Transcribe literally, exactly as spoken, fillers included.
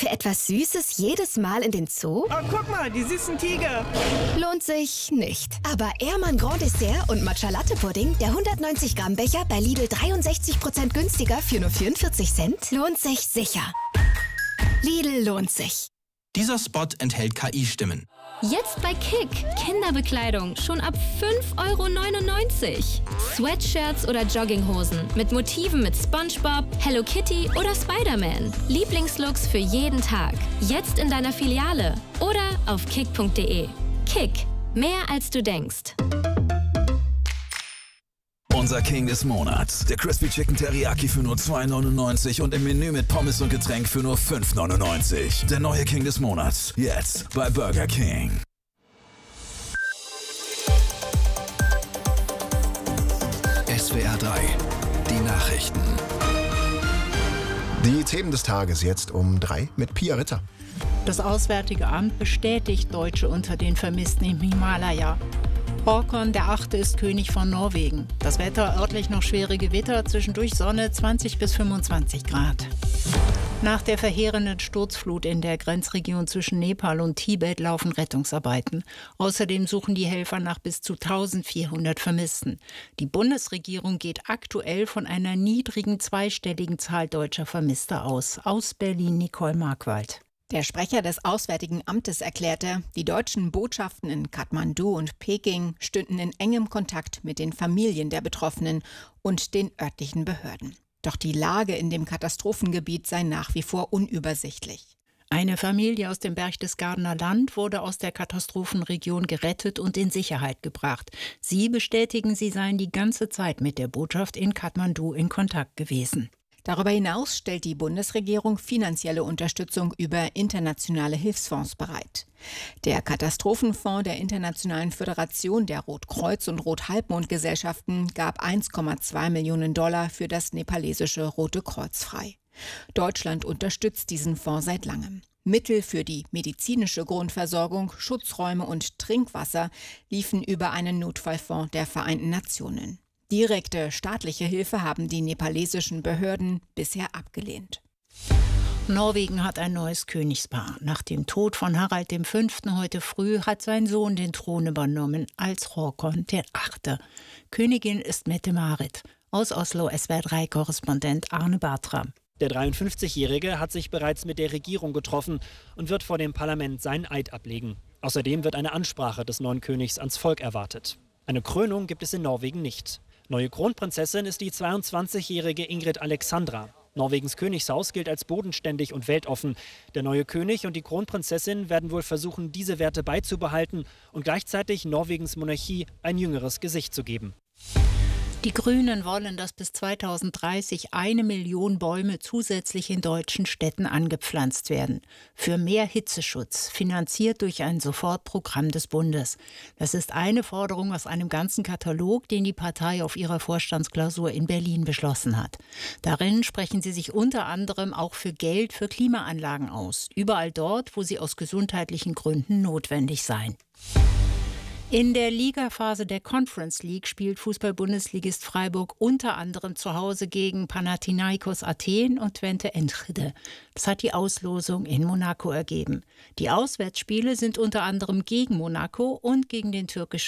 Für etwas Süßes jedes Mal in den Zoo? Oh, guck mal, die süßen Tiger. Lohnt sich nicht. Aber Ehrmann Grand Dessert und Matcha Latte Pudding, der hundertneunzig Gramm Becher bei Lidl dreiundsechzig Prozent günstiger für nur vierundvierzig Cent, lohnt sich sicher. Lidl lohnt sich. Dieser Spot enthält K I-Stimmen. Jetzt bei Kick. Kinderbekleidung schon ab fünf Euro neunundneunzig. Sweatshirts oder Jogginghosen mit Motiven mit SpongeBob, Hello Kitty oder Spider-Man. Lieblingslooks für jeden Tag. Jetzt in deiner Filiale oder auf kick punkt de. Kick. Mehr als du denkst. Unser King des Monats. Der Crispy Chicken Teriyaki für nur zwei neunundneunzig und im Menü mit Pommes und Getränk für nur fünf neunundneunzig. Der neue King des Monats. Jetzt bei Burger King. S W R drei. Die Nachrichten. Die Themen des Tages jetzt um drei mit Pia Ritter. Das Auswärtige Amt bestätigt Deutsche unter den Vermissten im Himalaya. Håkon der Achte ist König von Norwegen. Das Wetter örtlich noch schwere Gewitter, zwischendurch Sonne, zwanzig bis fünfundzwanzig Grad. Nach der verheerenden Sturzflut in der Grenzregion zwischen Nepal und Tibet laufen Rettungsarbeiten. Außerdem suchen die Helfer nach bis zu eintausendvierhundert Vermissten. Die Bundesregierung geht aktuell von einer niedrigen zweistelligen Zahl deutscher Vermisster aus. Aus Berlin Nicole Markwald. Der Sprecher des Auswärtigen Amtes erklärte, die deutschen Botschaften in Kathmandu und Peking stünden in engem Kontakt mit den Familien der Betroffenen und den örtlichen Behörden. Doch die Lage in dem Katastrophengebiet sei nach wie vor unübersichtlich. Eine Familie aus dem Berchtesgadener Land wurde aus der Katastrophenregion gerettet und in Sicherheit gebracht. Sie bestätigen, sie seien die ganze Zeit mit der Botschaft in Kathmandu in Kontakt gewesen. Darüber hinaus stellt die Bundesregierung finanzielle Unterstützung über internationale Hilfsfonds bereit. Der Katastrophenfonds der Internationalen Föderation der Rotkreuz- und Rothalbmond-Gesellschaften gab eins Komma zwei Millionen Dollar für das nepalesische Rote Kreuz frei. Deutschland unterstützt diesen Fonds seit langem. Mittel für die medizinische Grundversorgung, Schutzräume und Trinkwasser liefen über einen Notfallfonds der Vereinten Nationen. Direkte staatliche Hilfe haben die nepalesischen Behörden bisher abgelehnt. Norwegen hat ein neues Königspaar. Nach dem Tod von Harald der Fünfte heute früh hat sein Sohn den Thron übernommen als Håkon der Achte. Königin ist Mette-Marit. Aus Oslo S W R drei Korrespondent Arne Bartram. Der dreiundfünfzigjährige hat sich bereits mit der Regierung getroffen und wird vor dem Parlament seinen Eid ablegen. Außerdem wird eine Ansprache des neuen Königs ans Volk erwartet. Eine Krönung gibt es in Norwegen nicht. Neue Kronprinzessin ist die zweiundzwanzigjährige Ingrid Alexandra. Norwegens Königshaus gilt als bodenständig und weltoffen. Der neue König und die Kronprinzessin werden wohl versuchen, diese Werte beizubehalten und gleichzeitig Norwegens Monarchie ein jüngeres Gesicht zu geben. Die Grünen wollen, dass bis zweitausenddreißig eine Million Bäume zusätzlich in deutschen Städten angepflanzt werden. Für mehr Hitzeschutz, finanziert durch ein Sofortprogramm des Bundes. Das ist eine Forderung aus einem ganzen Katalog, den die Partei auf ihrer Vorstandsklausur in Berlin beschlossen hat. Darin sprechen sie sich unter anderem auch für Geld für Klimaanlagen aus. Überall dort, wo sie aus gesundheitlichen Gründen notwendig seien. In der Ligaphase der Conference League spielt Fußball-Bundesligist Freiburg unter anderem zu Hause gegen Panathinaikos Athen und Twente Enschede. Das hat die Auslosung in Monaco ergeben. Die Auswärtsspiele sind unter anderem gegen Monaco und gegen den türkischen